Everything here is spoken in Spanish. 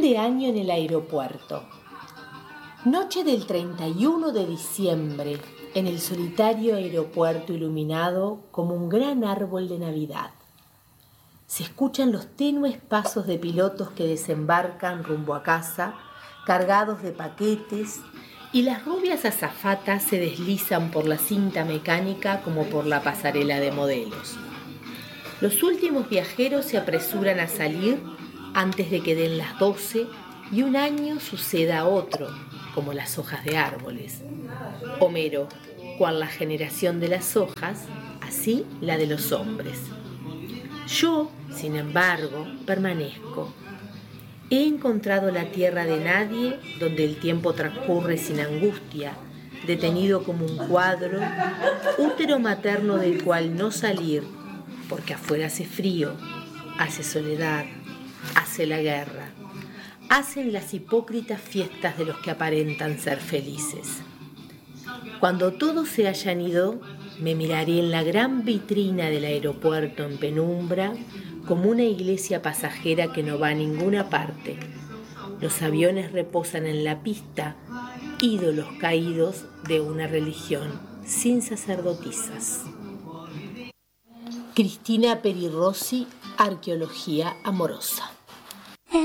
Fin de año en el aeropuerto. Noche del 31 de diciembre, en el solitario aeropuerto iluminado como un gran árbol de Navidad. Se escuchan los tenues pasos de pilotos que desembarcan rumbo a casa, cargados de paquetes, y las rubias azafatas se deslizan por la cinta mecánica como por la pasarela de modelos. Los últimos viajeros se apresuran a salir antes de que den las 12 y un año suceda otro, como las hojas de árboles. Homero, cual la generación de las hojas, así la de los hombres. Yo, sin embargo, permanezco. He encontrado la tierra de nadie, donde el tiempo transcurre sin angustia, detenido como un cuadro, útero materno del cual no salir, porque afuera hace frío, hace soledad, hace la guerra, hacen las hipócritas fiestas de los que aparentan ser felices. Cuando todos se hayan ido, me miraré en la gran vitrina del aeropuerto en penumbra, como una iglesia pasajera que no va a ninguna parte. Los aviones reposan en la pista, ídolos caídos de una religión sin sacerdotisas. Cristina Peri Rossi, Arqueología amorosa.